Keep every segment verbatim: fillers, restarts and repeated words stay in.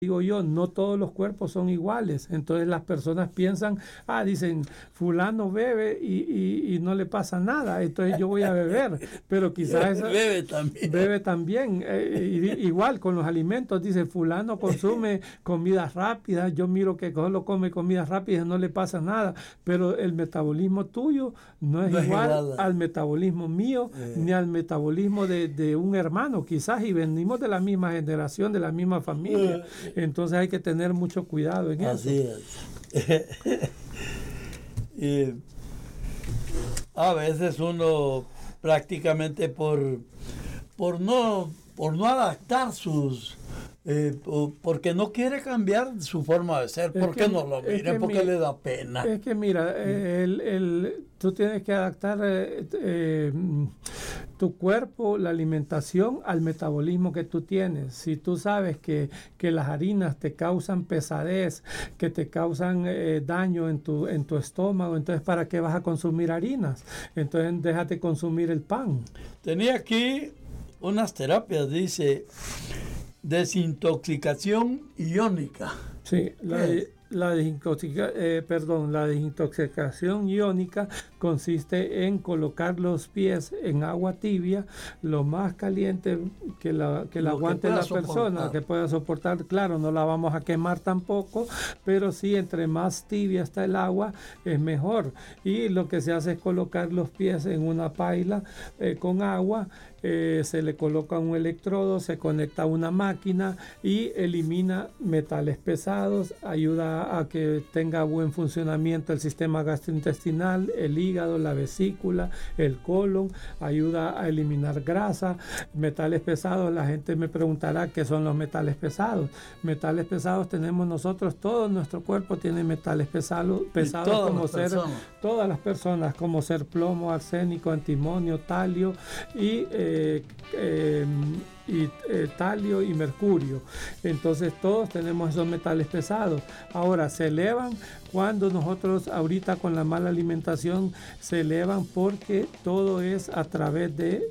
digo yo, no todos los cuerpos son iguales. Entonces las personas piensan, ah, dicen, fulano bebe y, y, y no le pasa nada, entonces yo voy a beber. Pero quizás esa, bebe también. Bebe también. Eh, igual con los alimentos, dice, fulano consume comidas rápidas, yo miro que solo come comidas rápidas, no le pasa nada. Pero el metabolismo tuyo no es, no igual, es igual al metabolismo mío, eh. ni al metabolismo de, de un hermano, quizás, y venimos de la misma generación, de la misma familia. Eh. Entonces hay que tener mucho cuidado en Así eso. es. Y a veces uno prácticamente por, por, no, por no adaptar sus... Eh, porque no quiere cambiar su forma de ser, porque no lo mire, porque mi, le da pena. Es que mira, eh, el, el, tú tienes que adaptar eh, eh, tu cuerpo, la alimentación al metabolismo que tú tienes. Si tú sabes que, que las harinas te causan pesadez, que te causan eh, daño en tu, en tu estómago, entonces ¿para qué vas a consumir harinas? Entonces déjate consumir el pan. Tenía aquí unas terapias, dice... Desintoxicación iónica. Sí, la, la, desintoxica, eh, perdón, la desintoxicación iónica consiste en colocar los pies en agua tibia, lo más caliente que la, que la aguante que la persona, soportar. que pueda soportar. Claro, no la vamos a quemar tampoco, pero sí, entre más tibia está el agua, es mejor. Y lo que se hace es colocar los pies en una paila eh, con agua. Eh, se le coloca un electrodo, se conecta a una máquina y elimina metales pesados, ayuda a que tenga buen funcionamiento el sistema gastrointestinal, el hígado, la vesícula, el colon, ayuda a eliminar grasa, metales pesados. La gente me preguntará qué son los metales pesados. Metales pesados tenemos nosotros, todo nuestro cuerpo tiene metales pesados, pesados como ser, todas las personas, como ser plomo, arsénico, antimonio, talio y eh, Eh, eh, y eh, talio y mercurio. Entonces todos tenemos esos metales pesados. Ahora se elevan cuando nosotros ahorita con la mala alimentación se elevan porque todo es a través de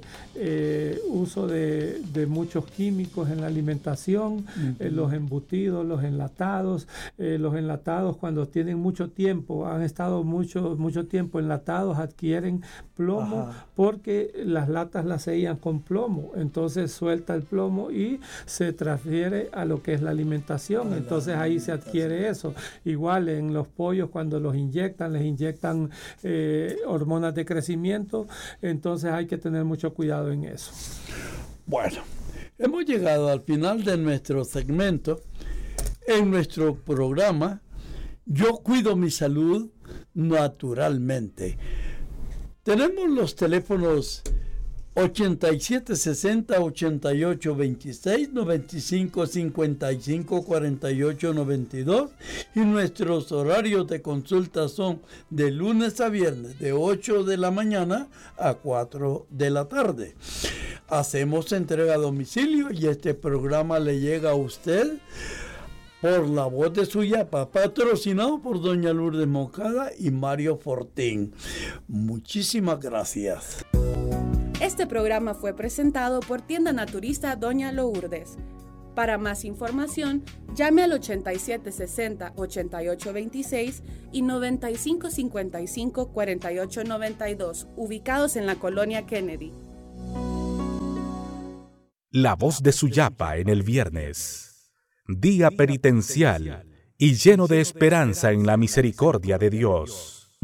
eh, uso de, de muchos químicos en la alimentación, uh-huh. eh, los embutidos, los enlatados, eh, los enlatados cuando tienen mucho tiempo, han estado mucho, mucho tiempo enlatados, adquieren plomo. Ajá. Porque las latas las sellan con plomo, entonces suelta el plomo y se transfiere a lo que es la alimentación, entonces ahí se adquiere eso. Igual en los pollos cuando los inyectan, les inyectan eh, hormonas de crecimiento, entonces hay que tener mucho cuidado en eso. Bueno, hemos llegado al final de nuestro segmento en nuestro programa Yo Cuido Mi Salud Naturalmente. Tenemos los teléfonos ochenta y siete sesenta, ochenta y ocho veintiséis, noventa y cinco cincuenta y cinco cuarenta y ocho noventa y dos y nuestros horarios de consulta son de lunes a viernes de ocho de la mañana a cuatro de la tarde. Hacemos entrega a domicilio y este programa le llega a usted por la voz de Suyapa, patrocinado por doña Lourdes Moncada y Mario Fortín. Muchísimas gracias. Este programa fue presentado por Tienda Naturista Doña Lourdes. Para más información, llame al ochenta y siete sesenta, ochenta y ocho veintiséis y noventa y cinco cincuenta y cinco cuarenta y ocho noventa y dos, ubicados en la colonia Kennedy. La voz de Suyapa en el viernes. Día penitencial y lleno de esperanza en la misericordia de Dios.